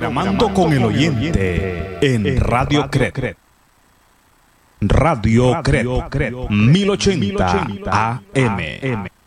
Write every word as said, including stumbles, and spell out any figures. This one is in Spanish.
Programando con el oyente en Radio Cret. Radio Cret, mil ochenta A M.